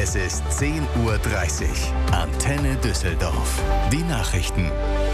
Es ist 10:30 Uhr. Antenne Düsseldorf. Die Nachrichten.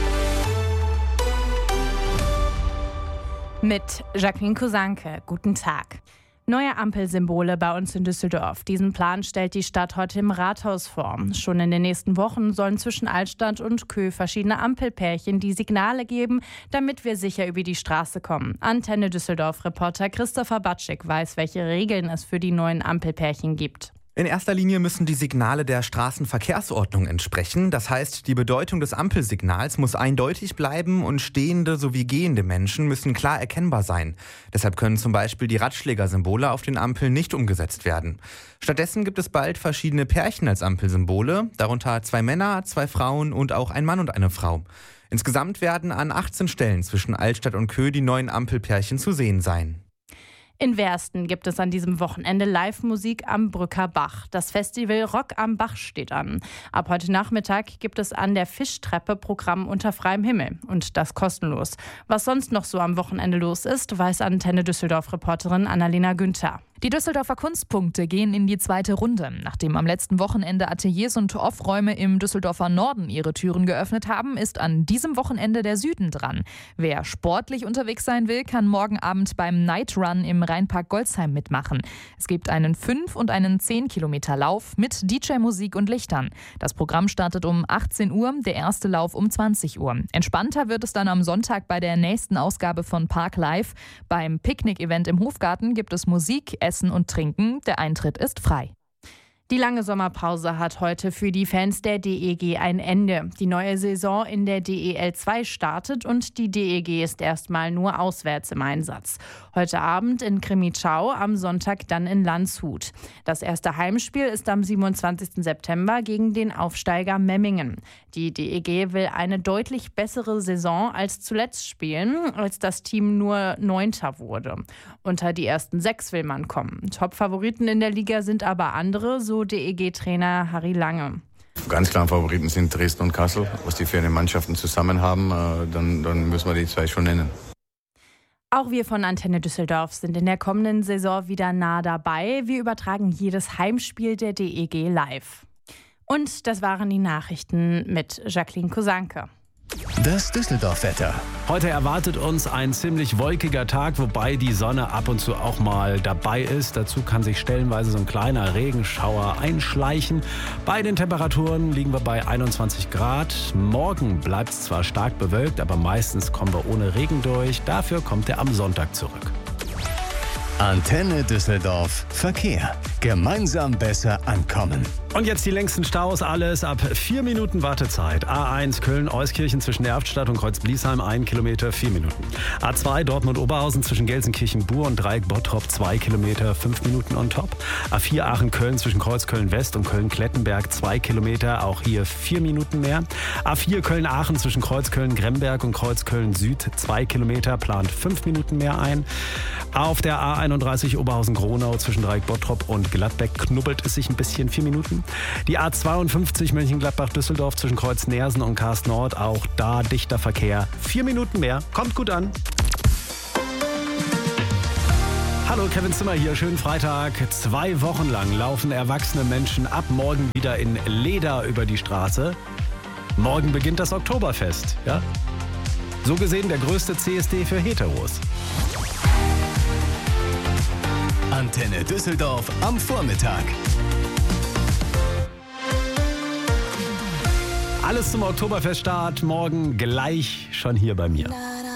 Mit Jacqueline Kusanke. Guten Tag. Neue Ampelsymbole bei uns in Düsseldorf. Diesen Plan stellt die Stadt heute im Rathaus vor. Schon in den nächsten Wochen sollen zwischen Altstadt und Kö verschiedene Ampelpärchen die Signale geben, damit wir sicher über die Straße kommen. Antenne Düsseldorf-Reporter Christopher Batschik weiß, welche Regeln es für die neuen Ampelpärchen gibt. In erster Linie müssen die Signale der Straßenverkehrsordnung entsprechen. Das heißt, die Bedeutung des Ampelsignals muss eindeutig bleiben und stehende sowie gehende Menschen müssen klar erkennbar sein. Deshalb können zum Beispiel die Ratschlägersymbole auf den Ampeln nicht umgesetzt werden. Stattdessen gibt es bald verschiedene Pärchen als Ampelsymbole, darunter 2 Männer, 2 Frauen und auch ein Mann und eine Frau. Insgesamt werden an 18 Stellen zwischen Altstadt und Kö die neuen Ampelpärchen zu sehen sein. In Wersten gibt es an diesem Wochenende Live-Musik am Brücker Bach. Das Festival Rock am Bach steht an. Ab heute Nachmittag gibt es an der Fischtreppe Programm unter freiem Himmel. Und das kostenlos. Was sonst noch so am Wochenende los ist, weiß Antenne Düsseldorf-Reporterin Annalena Günther. Die Düsseldorfer Kunstpunkte gehen in die zweite Runde. Nachdem am letzten Wochenende Ateliers und Off-Räume im Düsseldorfer Norden ihre Türen geöffnet haben, ist an diesem Wochenende der Süden dran. Wer sportlich unterwegs sein will, kann morgen Abend beim Night Run im Rheinpark Golzheim mitmachen. Es gibt einen 5- und einen 10-Kilometer-Lauf mit DJ-Musik und Lichtern. Das Programm startet um 18 Uhr, der erste Lauf um 20 Uhr. Entspannter wird es dann am Sonntag bei der nächsten Ausgabe von Park Live. Beim Picknick-Event im Hofgarten gibt es Musik, Essen und Trinken. Der Eintritt ist frei. Die lange Sommerpause hat heute für die Fans der DEG ein Ende. Die neue Saison in der DEL 2 startet und die DEG ist erstmal nur auswärts im Einsatz. Heute Abend in Crimmitschau, am Sonntag dann in Landshut. Das erste Heimspiel ist am 27. September gegen den Aufsteiger Memmingen. Die DEG will eine deutlich bessere Saison als zuletzt spielen, als das Team nur 9. wurde. Unter die ersten 6 will man kommen. Top-Favoriten in der Liga sind aber andere, so DEG-Trainer Harry Lange. Ganz klar Favoriten sind Dresden und Kassel. Was die für eine Mannschaften zusammen haben, dann müssen wir die 2 schon nennen. Auch wir von Antenne Düsseldorf sind in der kommenden Saison wieder nah dabei. Wir übertragen jedes Heimspiel der DEG live. Und das waren die Nachrichten mit Jacqueline Kusanke. Das Düsseldorf-Wetter. Heute erwartet uns ein ziemlich wolkiger Tag, wobei die Sonne ab und zu auch mal dabei ist. Dazu kann sich stellenweise so ein kleiner Regenschauer einschleichen. Bei den Temperaturen liegen wir bei 21 Grad. Morgen bleibt es zwar stark bewölkt, aber meistens kommen wir ohne Regen durch. Dafür kommt er am Sonntag zurück. Antenne Düsseldorf Verkehr. Gemeinsam besser ankommen. Und jetzt die längsten Staus, alles ab 4 Minuten Wartezeit. A1 Köln-Euskirchen zwischen Erftstadt und Kreuz-Bliesheim 1 Kilometer 4 Minuten. A2 Dortmund-Oberhausen zwischen Gelsenkirchen-Bur und Dreieck-Bottrop 2 Kilometer 5 Minuten on top. A4 Aachen-Köln zwischen Kreuzköln-West und Köln-Klettenberg 2 Kilometer, auch hier 4 Minuten mehr. A4 Köln-Aachen zwischen Kreuzköln-Gremberg und Kreuzköln-Süd 2 Kilometer, plant 5 Minuten mehr ein. Auf der A31 Oberhausen-Gronau zwischen Dreieck-Bottrop und Gladbeck knubbelt es sich ein bisschen, 4 Minuten. Die A52 Mönchengladbach-Düsseldorf zwischen Kreuz-Nersen und Karst-Nord, auch da dichter Verkehr. 4 Minuten mehr, kommt gut an. Hallo, Kevin Zimmer hier, schönen Freitag. 2 Wochen lang laufen erwachsene Menschen ab morgen wieder in Leder über die Straße. Morgen beginnt das Oktoberfest, ja? So gesehen der größte CSD für Heteros. Antenne Düsseldorf am Vormittag. Alles zum Oktoberfeststart morgen gleich schon hier bei mir.